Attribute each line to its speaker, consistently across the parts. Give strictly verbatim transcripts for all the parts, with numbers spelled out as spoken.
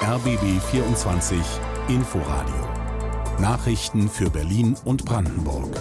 Speaker 1: R B B vierundzwanzig Inforadio. Nachrichten für Berlin und Brandenburg.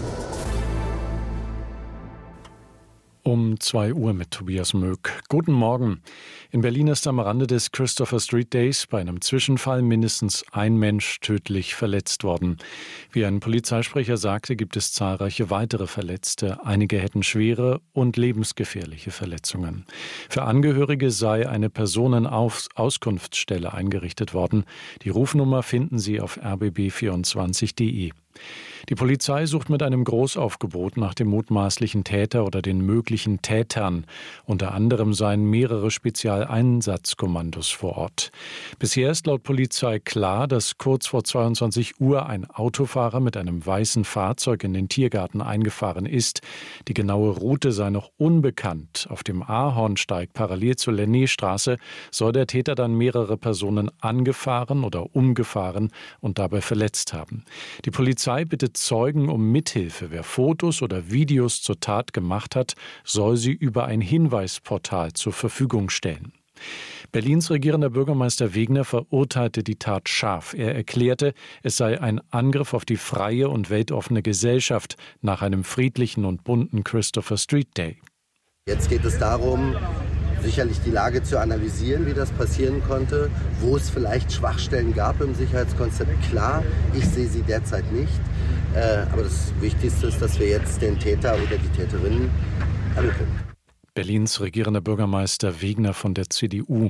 Speaker 2: Um zwei Uhr mit Tobias Möck. Guten Morgen. In Berlin ist am Rande des Christopher Street Days bei einem Zwischenfall mindestens ein Mensch tödlich verletzt worden. Wie ein Polizeisprecher sagte, gibt es zahlreiche weitere Verletzte. Einige hätten schwere und lebensgefährliche Verletzungen. Für Angehörige sei eine Personenauskunftsstelle eingerichtet worden. Die Rufnummer finden Sie auf r b b vierundzwanzig punkt de. Die Polizei sucht mit einem Großaufgebot nach dem mutmaßlichen Täter oder den möglichen Tätern. Unter anderem seien mehrere Spezialeinsatzkommandos vor Ort. Bisher ist laut Polizei klar, dass kurz vor zweiundzwanzig Uhr ein Autofahrer mit einem weißen Fahrzeug in den Tiergarten eingefahren ist. Die genaue Route sei noch unbekannt. Auf dem Ahornsteig parallel zur Lenné-Straße soll der Täter dann mehrere Personen angefahren oder umgefahren und dabei verletzt haben. Die Polizei bittet Zeugen um Mithilfe. Wer Fotos oder Videos zur Tat gemacht hat, soll sie über ein Hinweisportal zur Verfügung stellen. Berlins regierender Bürgermeister Wegner verurteilte die Tat scharf. Er erklärte, es sei ein Angriff auf die freie und weltoffene Gesellschaft nach einem friedlichen und bunten Christopher Street Day.
Speaker 3: Jetzt geht es darum, sicherlich die Lage zu analysieren, wie das passieren konnte, wo es vielleicht Schwachstellen gab im Sicherheitskonzept. Klar, ich sehe sie derzeit nicht. Äh, aber das Wichtigste ist, dass wir jetzt den Täter oder die Täterin ermitteln.
Speaker 2: Berlins regierender Bürgermeister Wegner von der C D U.